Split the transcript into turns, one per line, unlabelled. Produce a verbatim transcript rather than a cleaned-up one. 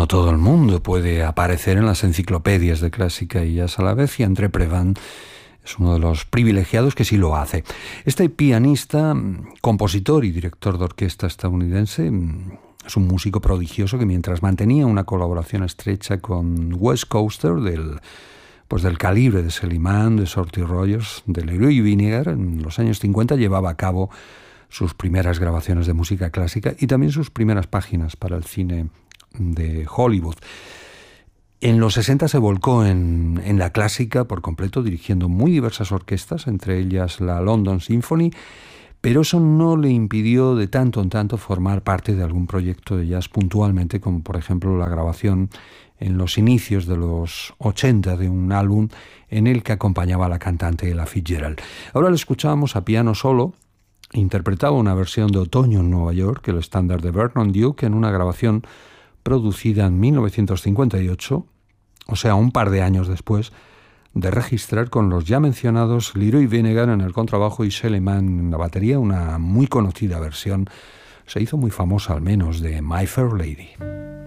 no todo el mundo puede aparecer en las enciclopedias de clásica y jazz a la vez, y André Previn es uno de los privilegiados que sí lo hace. Este pianista, compositor y director de orquesta estadounidense es un músico prodigioso que, mientras mantenía una colaboración estrecha con West Coaster del, pues del calibre de Seliman, de Shorty Rogers, de Leroy Vinnegar, en los años cincuenta llevaba a cabo sus primeras grabaciones de música clásica y también sus primeras páginas para el cine de Hollywood. En los sesenta se volcó en, en la clásica por completo, dirigiendo muy diversas orquestas, entre ellas la London Symphony, pero eso no le impidió de tanto en tanto formar parte de algún proyecto de jazz puntualmente, como por ejemplo la grabación en los inicios de los ochenta de un álbum en el que acompañaba a la cantante Ella Fitzgerald. Ahora lo escuchábamos a piano solo. Interpretaba una versión de Otoño en Nueva York, el estándar de Vernon Duke, en una grabación producida en mil novecientos cincuenta y ocho, o sea, un par de años después de registrar con los ya mencionados Leroy Vinnegar en el contrabajo y Shelley Mann en la batería, una muy conocida versión, se hizo muy famosa al menos, de My Fair Lady.